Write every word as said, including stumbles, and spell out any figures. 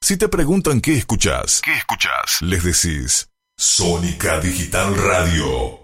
Si te preguntan qué escuchás, ¿qué escuchás? Les decís Sónica Digital Radio.